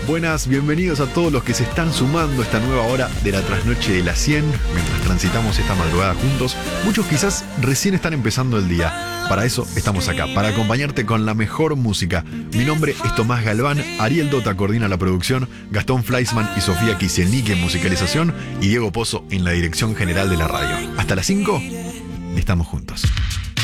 Buenas, bienvenidos a todos los que se están sumando a esta nueva hora de la trasnoche de las 100, mientras transitamos esta madrugada juntos. Muchos quizás recién están empezando el día. Para eso estamos acá, para acompañarte con la mejor música. Mi nombre es Tomás Galván, Ariel Dota coordina la producción, Gastón Fleischmann y Sofía Kisielnik en musicalización y Diego Pozo en la dirección general de la radio. Hasta las 5, estamos juntos.